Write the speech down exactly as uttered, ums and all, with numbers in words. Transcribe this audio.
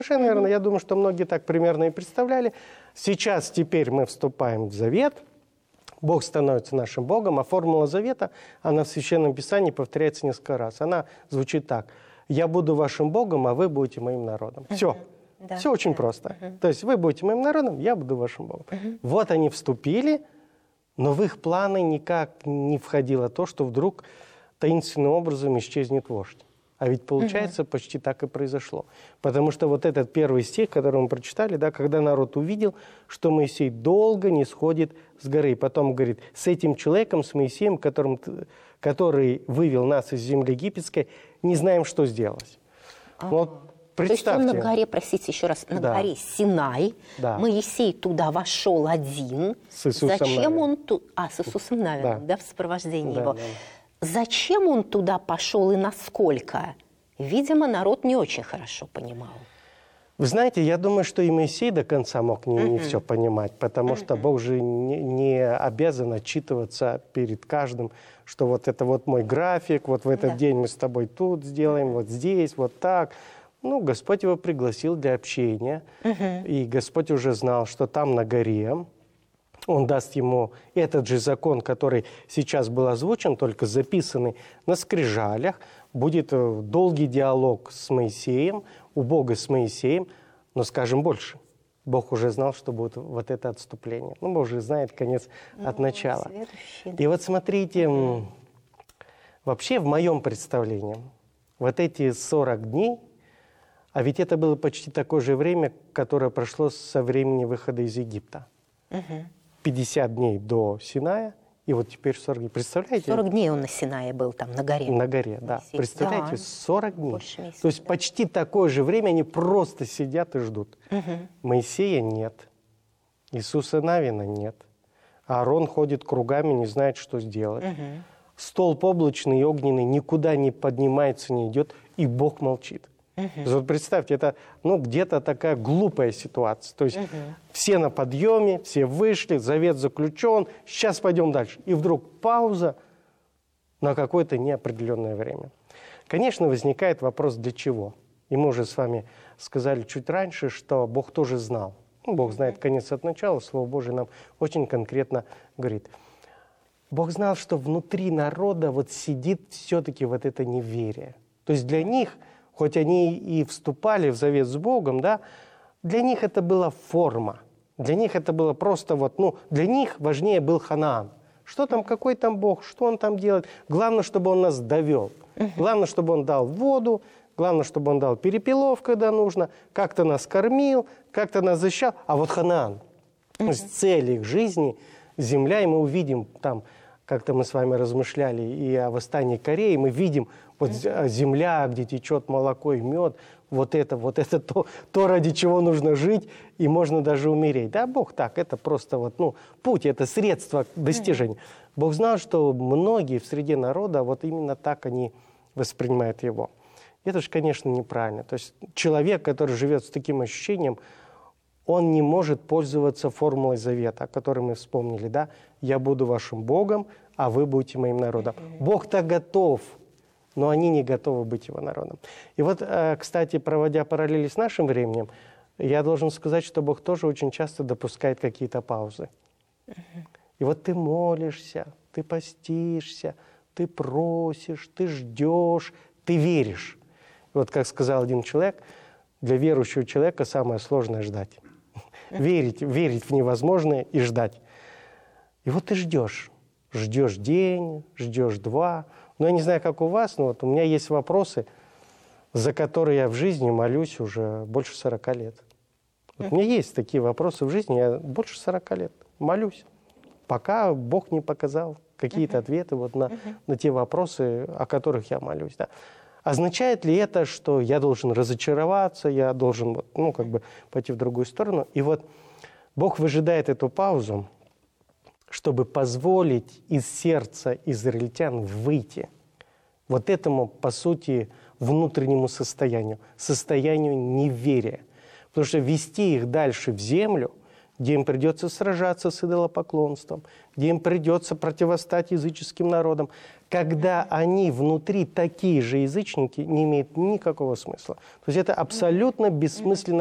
Наверное, я думаю, что многие так примерно и представляли. Сейчас, теперь мы вступаем в завет, Бог становится нашим Богом, а формула завета, она в Священном Писании повторяется несколько раз. Она звучит так: «Я буду вашим Богом, а вы будете моим народом». Все. Да, Все очень да. просто. Угу. То есть вы будете моим народом, я буду вашим Богом. Угу. Вот они вступили, но в их планы никак не входило то, что вдруг таинственным образом исчезнет вождь. А ведь, получается, угу. почти так и произошло. Потому что вот этот первый стих, который мы прочитали, да, когда народ увидел, что Моисей долго не сходит с горы. Потом говорит: с этим человеком, с Моисеем, которым, который вывел нас из земли египетской, не знаем, что сделалось. А, вот представьте. То есть он на горе, простите еще раз, на да. горе Синай, да. Моисей туда вошел один. С Иисусом Зачем Навином. он туда... А, с Иисусом Навином, да. да, в сопровождении да, его. Да. Зачем он туда пошел и насколько? Видимо, народ не очень хорошо понимал. Вы знаете, я думаю, что и Моисей до конца мог не, не uh-huh. все понимать, потому uh-huh. что Бог же не, не обязан отчитываться перед каждым, что вот это вот мой график, вот в этот да. день мы с тобой тут сделаем, uh-huh. вот здесь, вот так. Ну, Господь его пригласил для общения, uh-huh. и Господь уже знал, что там на горе Он даст ему этот же закон, который сейчас был озвучен, только записанный на скрижалях. Будет долгий диалог с Моисеем, у Бога с Моисеем, но скажем больше. Бог уже знал, что будет вот это отступление. Ну, Бог уже знает конец ну, от начала. И вот смотрите, mm-hmm. вообще в моем представлении, вот эти сорок дней, а ведь это было почти такое же время, которое прошло со времени выхода из Египта. Mm-hmm. пятьдесят дней до Синая, и вот теперь сорок дней. Представляете? сорок дней он на Синае был, там, на горе. На горе, да. Месяц. Представляете, да. сорок дней. Месяца, То есть да. почти такое же время они просто сидят и ждут. Угу. Моисея нет, Иисуса Навина нет. Аарон ходит кругами, не знает, что сделать. Угу. Столб облачный и огненный никуда не поднимается, не идет, и Бог молчит. Uh-huh. Вот представьте, это ну, где-то такая глупая ситуация. То есть uh-huh. все на подъеме, все вышли, завет заключен, сейчас пойдем дальше. И вдруг пауза на какое-то неопределенное время. Конечно, возникает вопрос, для чего. И мы уже с вами сказали чуть раньше, что Бог тоже знал. Ну, Бог знает конец от начала, Слово Божие нам очень конкретно говорит. Бог знал, что внутри народа вот сидит все-таки вот это неверие. То есть для них... Хоть они и вступали в завет с Богом, да, для них это была форма. Для них это было просто вот, ну, для них важнее был Ханаан. Что там, какой там Бог, что он там делает? Главное, чтобы он нас довел. Главное, чтобы он дал воду, главное, чтобы он дал перепелов, когда нужно, как-то нас кормил, как-то нас защищал. А вот Ханаан, то есть цель их жизни, земля, и мы увидим там, как-то мы с вами размышляли и о восстании Кореи, мы видим вот земля, где течет молоко и мед, вот это, вот это то, то, ради чего нужно жить, и можно даже умереть. Да, Бог так, это просто вот, ну, путь, это средство к достижению. Mm-hmm. Бог знал, что многие в среде народа вот именно так они воспринимают его. Это же, конечно, неправильно. То есть человек, который живет с таким ощущением, он не может пользоваться формулой завета, о которой мы вспомнили, да? «Я буду вашим Богом, а вы будете моим народом». Mm-hmm. Бог-то готов, но они не готовы быть его народом. И вот, кстати, проводя параллели с нашим временем, я должен сказать, что Бог тоже очень часто допускает какие-то паузы. Uh-huh. И вот ты молишься, ты постишься, ты просишь, ты ждешь, ты веришь. И вот, как сказал один человек, для верующего человека самое сложное – ждать. Uh-huh. Верить, верить в невозможное и ждать. И вот ты ждешь. Ждешь день, ждешь два. Ну, я не знаю, как у вас, но вот у меня есть вопросы, за которые я в жизни молюсь уже больше сорока лет. Вот у меня есть такие вопросы в жизни, я больше сорока лет молюсь, пока Бог не показал какие-то uh-huh. ответы вот на, uh-huh. на те вопросы, о которых я молюсь. Да. Означает ли это, что я должен разочароваться, я должен ну, как бы пойти в другую сторону? И вот Бог выжидает эту паузу, чтобы позволить из сердца израильтян выйти вот этому, по сути, внутреннему состоянию, состоянию неверия. Потому что вести их дальше в землю, где им придется сражаться с идолопоклонством, где им придется противостать языческим народам, когда они внутри такие же язычники, не имеет никакого смысла. То есть это абсолютно бессмысленная